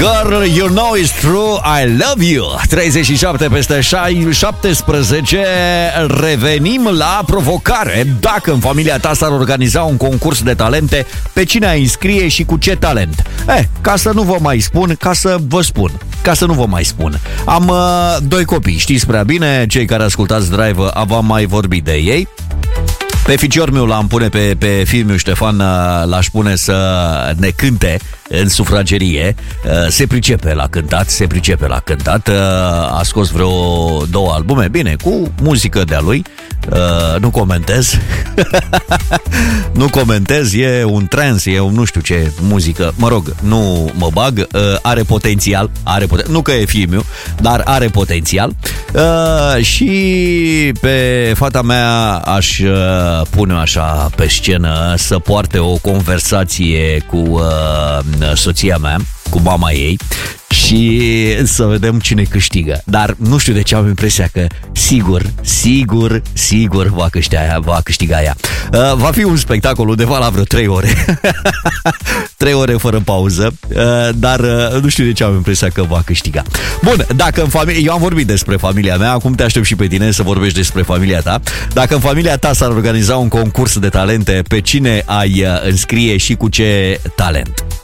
Girl, you know it's true, I love you. 37 peste 17. Revenim la provocare. Dacă în familia ta s-ar organiza un concurs de talente, pe cine ai înscrie și cu ce talent? Ca să nu vă mai spun, ca să vă spun. Ca să nu vă mai spun. Am doi copii, știți prea bine, cei care ascultați Drive, v-am mai vorbit de ei. Pe ficior meu l-am pune pe fiul meu Ștefan, l-aș pune să ne cânte în sufragerie. Se pricepe la cântat, a scos vreo 2 albume, bine, cu muzică de-a lui. Nu comentez. Nu comentez, e un trance, e un nu știu ce muzică, mă rog, nu mă bag. Are potențial, nu că e fiul meu, dar are potențial. Și pe fata mea aș pune așa pe scenă să poarte o conversație cu soția mea, cu mama ei, și să vedem cine câștigă. Dar nu știu de ce am impresia că sigur va câștiga ea. Va fi un spectacol undeva la vreo 3 ore. 3 ore fără pauză, dar nu știu de ce am impresia că va câștiga. Bun, dacă în familie, eu am vorbit despre familia mea, acum te aștept și pe tine să vorbești despre familia ta. Dacă în familia ta s-ar organiza un concurs de talente, pe cine ai înscrie și cu ce talent?